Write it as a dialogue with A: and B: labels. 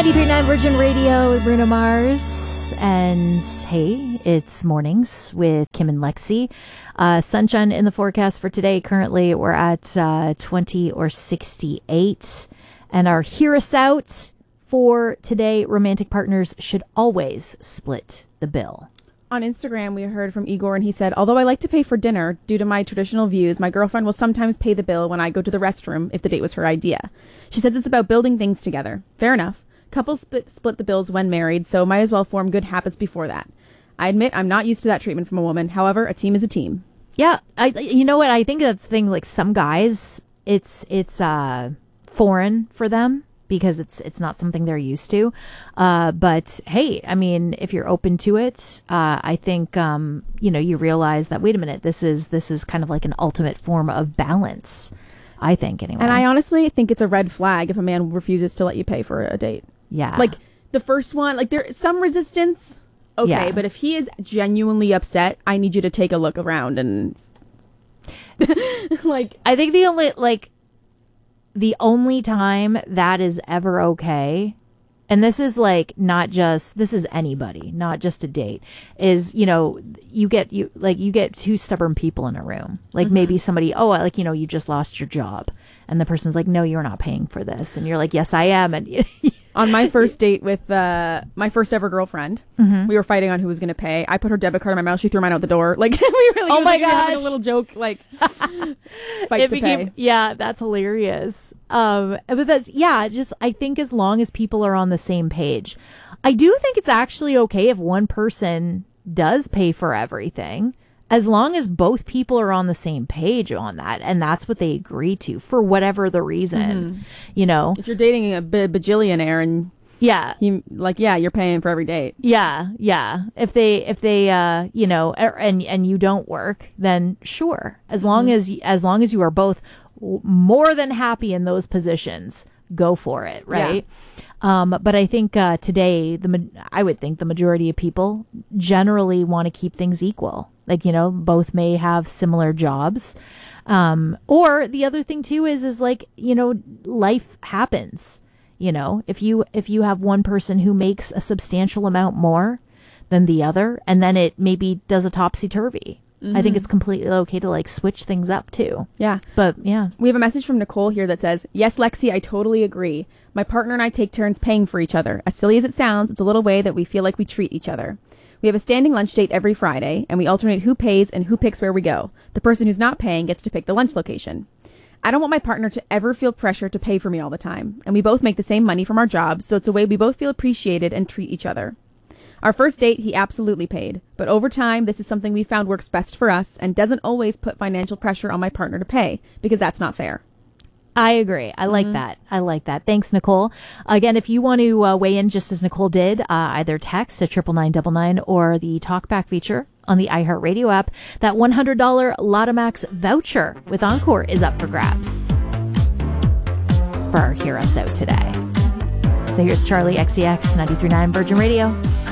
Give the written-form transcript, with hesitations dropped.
A: 93.9 Virgin Radio with Bruno Mars. And hey, it's mornings with Kim and Lexi. Sunshine in the forecast for today. Currently, we're at 20 or 68. And our Hear Us Out for today, romantic partners should always split the bill.
B: On Instagram, we heard from Igor, and he said, although I like to pay for dinner, due to my traditional views, my girlfriend will sometimes pay the bill when I go to the restroom if the date was her idea. She says it's about building things together. Fair enough. Couples split the bills when married, so might as well form good habits before that. I admit I'm not used to that treatment from a woman. However, a team is a team.
A: Yeah, you know what? I think that's the thing. Like some guys, it's foreign for them because it's not something they're used to. But hey, I mean, if you're open to it, I think you realize that wait a minute, this is kind of like an ultimate form of balance. I think anyway.
B: And I honestly think it's a red flag if a man refuses to let you pay for a date.
A: Yeah.
B: Like the first one, like there's some resistance. Okay. Yeah. But if he is genuinely upset, I need you to take a look around and like,
A: I think the only time that is ever okay, and this is like this is anybody, not just a date, is, you get two stubborn people in a room. Like maybe somebody, you just lost your job. And the person's like, no, you're not paying for this. And you're like, yes, I am. And
B: on my first date with my first ever girlfriend, we were fighting on who was going to pay. I put her debit card in my mouth. She threw mine out the door. Like, we really,
A: oh my
B: gosh,
A: having
B: a little joke, like fight to pay.
A: Yeah, that's hilarious. But that's, I think as long as people are on the same page, I do think it's actually okay if one person does pay for everything. As long as both people are on the same page on that, and that's what they agree to for whatever the reason, If
B: you're dating a bajillionaire and you're paying for every date.
A: Yeah. If they and you don't work, then sure. As long as you are both more than happy in those positions, go for it, right? Yeah. But I think today, I would think the majority of people generally want to keep things equal. Like, both may have similar jobs. Or the other thing too is like, life happens. If you have one person who makes a substantial amount more than the other, and then it maybe does a topsy-turvy. I think it's completely okay to like switch things up too.
B: Yeah.
A: But yeah.
B: We have a message from Nicole here that says, yes, Lexi, I totally agree. My partner and I take turns paying for each other. As silly as it sounds, it's a little way that we feel like we treat each other. We have a standing lunch date every Friday, and we alternate who pays and who picks where we go. The person who's not paying gets to pick the lunch location. I don't want my partner to ever feel pressure to pay for me all the time. And we both make the same money from our jobs, so it's a way we both feel appreciated and treat each other. Our first date, he absolutely paid. But over time, this is something we found works best for us and doesn't always put financial pressure on my partner to pay, because that's not fair.
A: I agree. I like that. I like that. Thanks, Nicole. Again, if you want to weigh in just as Nicole did, either text at 99999 or the TalkBack feature on the iHeartRadio app. That $100 Lotomax voucher with Encore is up for grabs. It's for our Hear Us Out today. So here's Charlie XCX 93.9 Virgin Radio.